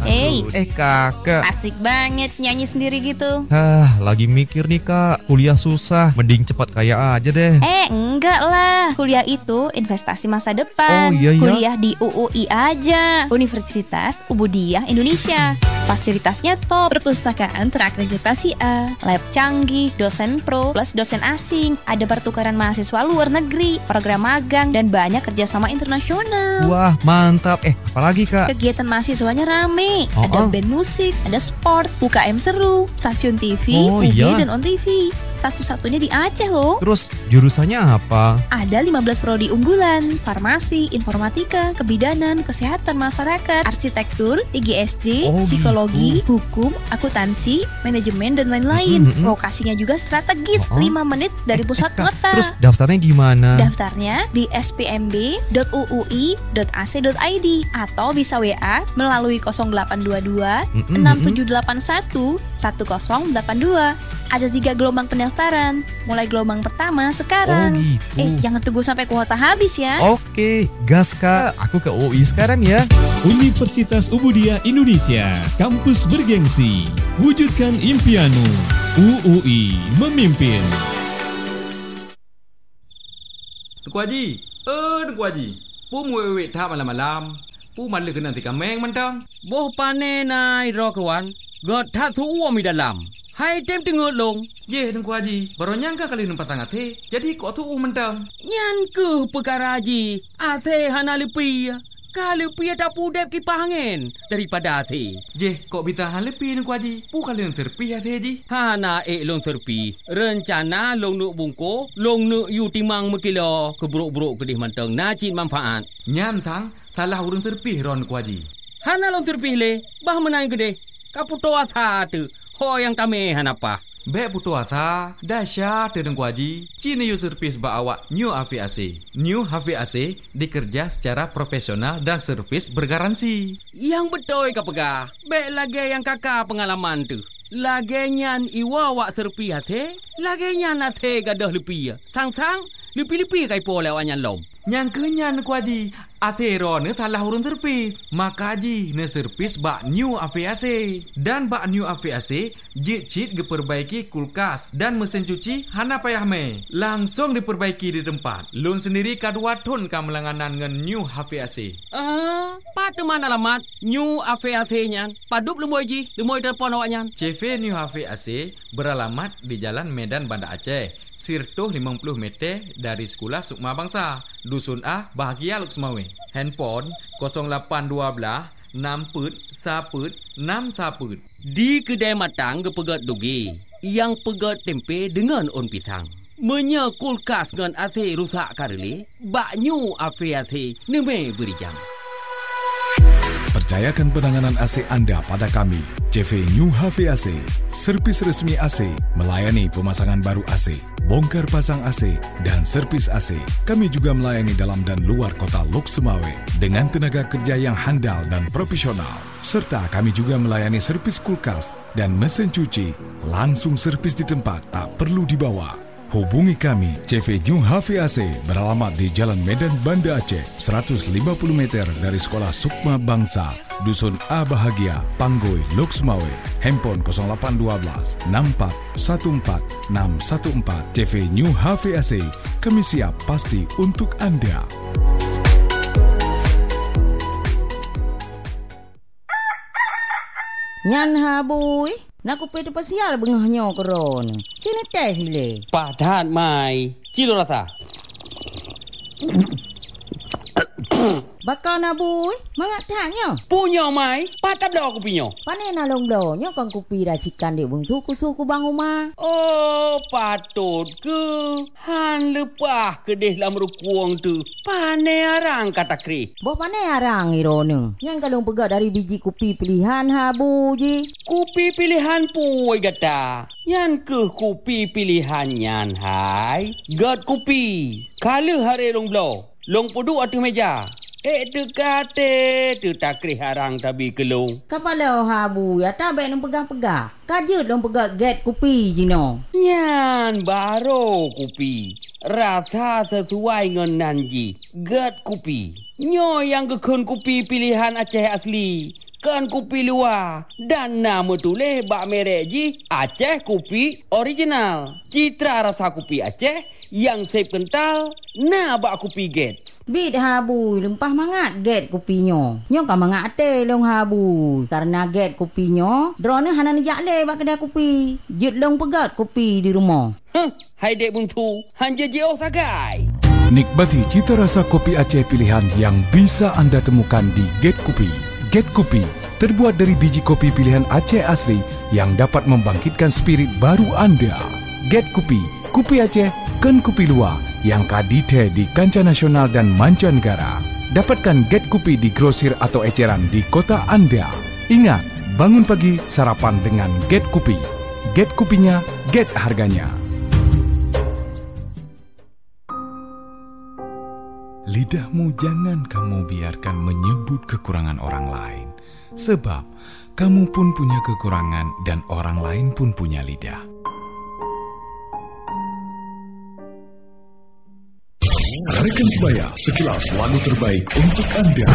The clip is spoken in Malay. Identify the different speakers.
Speaker 1: Kakak,
Speaker 2: asik banget nyanyi sendiri gitu.
Speaker 1: lagi mikir nih kak, kuliah susah, mending cepat kaya aja deh.
Speaker 2: Enggak lah, kuliah itu investasi masa depan.
Speaker 1: Oh iya ya?
Speaker 2: Kuliah di UUI aja, Universitas Ubudiyah Indonesia. Fasilitasnya top, perpustakaan terakreditasi A, lab canggih, dosen pro plus dosen asing, ada pertukaran mahasiswa luar negeri, program magang, dan banyak kerjasama internasional.
Speaker 1: Wah mantap, apalagi kak?
Speaker 2: Kegiatan mahasiswanya rame, ada band musik, ada sport, UKM seru, stasiun TV, UB dan On TV. Satu-satunya di Aceh loh.
Speaker 1: Terus jurusannya apa?
Speaker 2: Ada 15 prodi unggulan, farmasi, informatika, kebidanan, kesehatan masyarakat, arsitektur, IGSD, psikologi, hukum, akuntansi, manajemen, dan lain-lain. Lokasinya juga strategis, 5 menit dari pusat kota.
Speaker 1: Terus daftarnya gimana?
Speaker 2: Daftarnya di spmb.uui.ac.id atau bisa WA melalui 0822 6781 1082. Ada 3 gelombang pendaftaran. Mulai gelombang pertama sekarang. Jangan tunggu sampai kuota habis ya.
Speaker 1: Oke, gas kak. Aku ke UI sekarang ya.
Speaker 3: Universitas Ubudiyah Indonesia, kampus bergengsi. Wujudkan impianmu. UUI memimpin.
Speaker 4: Tuan Haji, Tuan Haji. Pu muwe thap malam-malam. Pu man le kena tika meng mantang.
Speaker 5: Boh pane nai ro kawan. God tha thu mi dalam. Hai tem tengok long.
Speaker 4: Ye Tuan Haji, baru nyangka kali numpat tangat he. Jadi kok thu mantang.
Speaker 5: Nyan ke perkara haji. Ase hana lepi. Kalau pi tak pudep kipas angin daripada ase.
Speaker 4: Je, kok bisa han lepi Tuan Haji? Pu kali yang terpi ase haji.
Speaker 5: Hana long terpi. Rencana long nuk bungko, long nuk yu timang mekilo keburuk-buruk kedih mantang nacin manfaat.
Speaker 4: Nyan sang salah urang terpi ron Tuan Haji.
Speaker 5: Hana long terpi le, bah menang kedih. Kaputo asa tu. Ho yang tame hanapa.
Speaker 4: Bek putu asa, dahsyat Tuan Haji. Cina yu servis ba awak New HVAC. New HVAC dikerja secara profesional dan servis bergaransi.
Speaker 5: Yang betul kapega. Bek lagi yang kakak pengalaman tu. Lagi nyan iwa wak serpi hati. Lagi nyan hati gadah lepi. Sang-sang lepi-lepi kai po lewat nyan lom.
Speaker 4: Nyan kenyan Tuan Haji. Asero ne salah urun terpis. Maka ji ne servis bak New HVAC. Dan bak New HVAC jit-jit diperbaiki kulkas dan mesin cuci hana payah me. Langsung diperbaiki di tempat. Lun sendiri kadua ton kamelanganan ngan New HVAC.
Speaker 5: Pada mana alamat New HVAC nyan? Padup lemoi ji, lemoi telefon awak nyan.
Speaker 4: CV New HVAC beralamat di Jalan Medan Banda Aceh. Sirtuh 50 meter dari Sekolah Sukma Bangsa, Dusun A, Bahagia Luksmawe. Handphone 0812 6
Speaker 5: Di kedai matang ke pegat dugi, yang pegat tempe dengan on pisang. Menya kulkas dengan AC rusak kareli, bak New HVAC neme berijam.
Speaker 6: Percayakan penanganan AC anda pada kami. CV New HVAC, servis resmi AC, melayani pemasangan baru AC, bongkar pasang AC, dan servis AC. Kami juga melayani dalam dan luar kota Lok Sumawe dengan tenaga kerja yang handal dan profesional. Serta kami juga melayani servis kulkas dan mesin cuci. Langsung servis di tempat, tak perlu dibawa. Hubungi kami, CV New HVAC beralamat di Jalan Medan Banda Aceh, 150 meter dari Sekolah Sukma Bangsa, Dusun A Bahagia, Panggoi, Lok Sumawe. Handphone 0812 64 14 614. CV New HVAC, kami siap pasti untuk anda.
Speaker 7: Nyan habui. Nak kupi tu pasial bengahnya keron. Sini teh sile.
Speaker 5: Padat mai. Cilo rasa.
Speaker 7: Bakal nabui. Mangat taknya.
Speaker 5: Punya mai. Patat dah kupinya.
Speaker 7: Pane nalong donya kan kupi racikan di bung suku bang rumah.
Speaker 5: Oh, patut ke. Han lepah kedih lam rukuang tu. Pane arang kata kri.
Speaker 7: Boh pane arang irone. Yang kalung pegat dari biji kupi pilihan habu ji.
Speaker 5: Kupi pilihan puai gata. Yang ke kupi pilihan nyan hai. Gat kupi. Kala hari long blow. Long pudu atu meja. Tu kate, tu takri harang tabi kelung.
Speaker 7: Kapala habu ya tak baik nung pegang-pegang. Kajut nung pegang get kupi jino.
Speaker 5: Nyan baro kupi. Rasa sesuai dengan nanji. Get kupi. Nyo yang kekun kupi pilihan Aceh asli. kan kopi luar. Dan nama tulis bak merek ji Aceh Kopi Original. Citra rasa kopi Aceh yang sep kental, nah bak kopi Gates.
Speaker 7: Bit habui lempah mangat get kopinya. Nyo kan mangat ate long habui. Karena get kopinya, drone hanan jakle bak kedai kopi. Jut long pegat kopi di rumah.
Speaker 5: Hai dek buntu, hanja jeo sagai.
Speaker 6: Nikmati cita rasa kopi Aceh pilihan yang bisa anda temukan di Get Kopi. Get Kopi terbuat dari biji kopi pilihan Aceh asli yang dapat membangkitkan spirit baru anda. Get Kopi, kopi Aceh, kan kopi luar yang kadite di kancah nasional dan mancanegara. Dapatkan Get Kopi di grosir atau eceran di kota anda. Ingat, bangun pagi sarapan dengan Get Kopi. Get kopinya, get harganya. Lidahmu jangan kamu biarkan menyebut kekurangan orang lain. Sebab kamu pun punya kekurangan dan orang lain pun punya lidah. Rekan sebaya, sekilas lagu terbaik untuk anda.